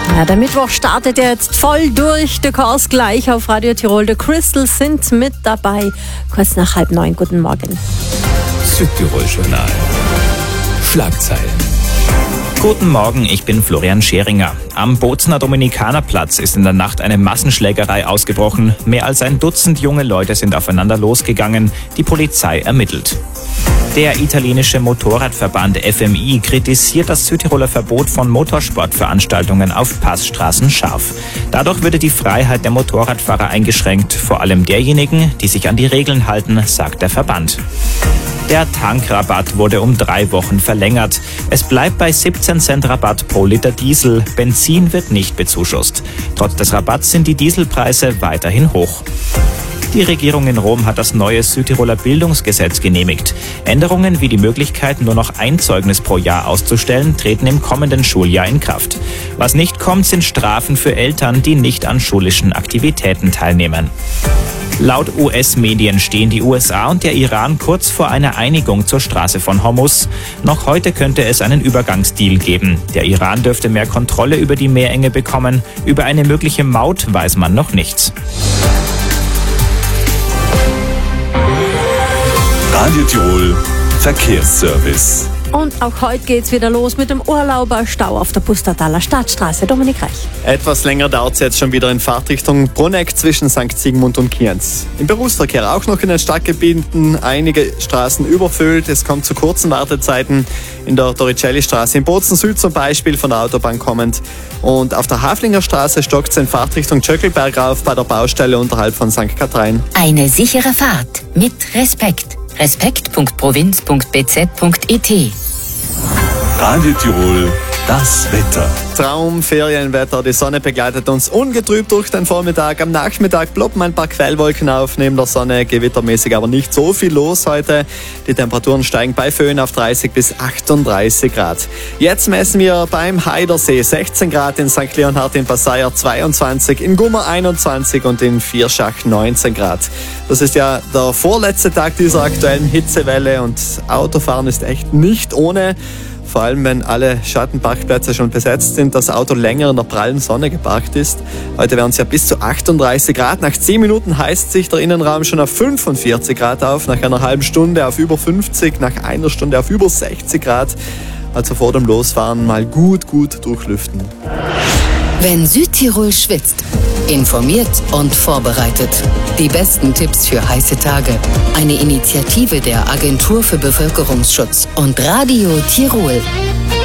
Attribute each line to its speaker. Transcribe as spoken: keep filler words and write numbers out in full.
Speaker 1: Ja, der Mittwoch startet jetzt voll durch. Der Kurs gleich auf Radio Tirol. The Crystals sind mit dabei. Kurz nach halb neun. Guten Morgen.
Speaker 2: Südtirol-Journal. Schlagzeilen.
Speaker 3: Guten Morgen, ich bin Florian Scheringer. Am Bozner Dominikanerplatz ist in der Nacht eine Massenschlägerei ausgebrochen. Mehr als ein Dutzend junge Leute sind aufeinander losgegangen. Die Polizei ermittelt. Der italienische Motorradverband F M I kritisiert das Südtiroler Verbot von Motorsportveranstaltungen auf Passstraßen scharf. Dadurch würde die Freiheit der Motorradfahrer eingeschränkt, vor allem derjenigen, die sich an die Regeln halten, sagt der Verband. Der Tankrabatt wurde um drei Wochen verlängert. Es bleibt bei siebzehn Cent Rabatt pro Liter Diesel. Benzin wird nicht bezuschusst. Trotz des Rabatts sind die Dieselpreise weiterhin hoch. Die Regierung in Rom hat das neue Südtiroler Bildungsgesetz genehmigt. Änderungen wie die Möglichkeit, nur noch ein Zeugnis pro Jahr auszustellen, treten im kommenden Schuljahr in Kraft. Was nicht kommt, sind Strafen für Eltern, die nicht an schulischen Aktivitäten teilnehmen. Laut U S-Medien stehen die U S A und der Iran kurz vor einer Einigung zur Straße von Hormuz. Noch heute könnte es einen Übergangsdeal geben. Der Iran dürfte mehr Kontrolle über die Meerenge bekommen. Über eine mögliche Maut weiß man noch nichts.
Speaker 2: Radio Tirol Verkehrsservice.
Speaker 1: Und auch heute geht's wieder los mit dem Urlauberstau auf der Pustertaler Stadtstraße. Dominik Reich.
Speaker 4: Etwas länger dauert es jetzt schon wieder in Fahrtrichtung Bruneck zwischen Sankt Sigmund und Kienz. Im Berufsverkehr auch noch in den Stadtgebieten einige Straßen überfüllt. Es kommt zu kurzen Wartezeiten in der Torricelli-Straße in Bozen Süd zum Beispiel von der Autobahn kommend. Und auf der Haflinger Straße stockt es in Fahrtrichtung Tschöckelberg auf bei der Baustelle unterhalb von Sankt Katharin.
Speaker 5: Eine sichere Fahrt mit Respekt. respekt punkt provinz punkt b z punkt e t.
Speaker 2: Radio Tirol, das Wetter.
Speaker 4: Traumferienwetter, die Sonne begleitet uns ungetrübt durch den Vormittag. Am Nachmittag ploppen ein paar Quellwolken auf, neben der Sonne gewittermäßig aber nicht so viel los heute. Die Temperaturen steigen bei Föhn auf dreißig bis achtunddreißig Grad. Jetzt messen wir beim Heidersee sechzehn Grad, in Sankt Leonhard in Passeier zweiundzwanzig, in Gummer einundzwanzig und in Vierschach neunzehn Grad. Das ist ja der vorletzte Tag dieser aktuellen Hitzewelle und Autofahren ist echt nicht ohne. Vor allem, wenn alle Schattenparkplätze schon besetzt sind, das Auto länger in der prallen Sonne geparkt ist. Heute wären es ja bis zu achtunddreißig Grad. Nach zehn Minuten heizt sich der Innenraum schon auf fünfundvierzig Grad auf, nach einer halben Stunde auf über fünfzig, nach einer Stunde auf über sechzig Grad. Also vor dem Losfahren mal gut, gut durchlüften.
Speaker 5: Wenn Südtirol schwitzt, informiert und vorbereitet. Die besten Tipps für heiße Tage. Eine Initiative der Agentur für Bevölkerungsschutz und Radio Tirol.